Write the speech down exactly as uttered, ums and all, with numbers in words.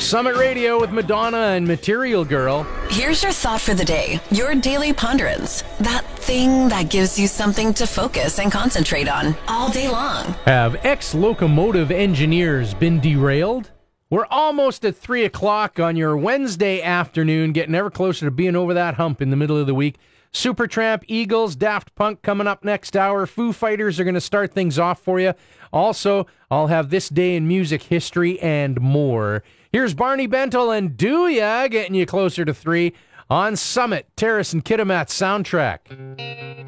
Summit Radio with Madonna and Material Girl. Here's your thought for the day. Your daily ponderance. That thing that gives you something to focus and concentrate on all day long. Have ex-locomotive engineers been derailed? We're almost at three o'clock on your Wednesday afternoon, getting ever closer to being over that hump in the middle of the week. Supertramp, Eagles, Daft Punk coming up next hour. Foo Fighters are going to start things off for you. Also, I'll have This Day in Music History and more. Here's Barney Bentel and Do Ya, getting you closer to three on Summit, Terrace and Kitimat Soundtrack.